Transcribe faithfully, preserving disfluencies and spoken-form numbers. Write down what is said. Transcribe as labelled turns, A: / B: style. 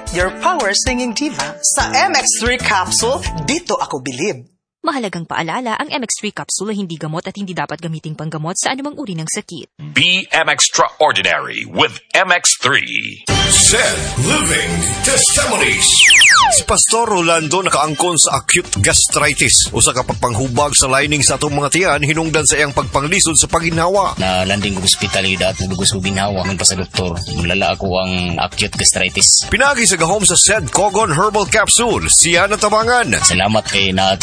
A: your power singing diva. Sa M X three capsule, dito ako bilib.
B: Mahalagang paalala, ang M X three capsule ay hindi gamot at hindi dapat gamiting panggamot sa anumang uri ng sakit.
C: Be M Extraordinary with M X three.
D: Said Living Testimonies. Si Pastor Rolando nakaangkon sa acute gastritis. Usa ka pagpanghubag sa lining sa atong mga tiyan hinungdan sa iyang pagpanglisod sa pagginhawa.
E: Na landing ko ospitalidad at nagugos ko ginhawa ng pa sa doktor. Mulala ako ang acute gastritis.
D: Pinagi sa gahom sa Said Cogon Herbal Capsule. Siya natabangan.
E: Salamat kay na